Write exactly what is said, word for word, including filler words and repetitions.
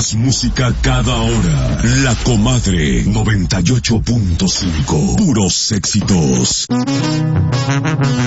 Más música cada hora. La Comadre noventa y ocho punto cinco. Puros éxitos.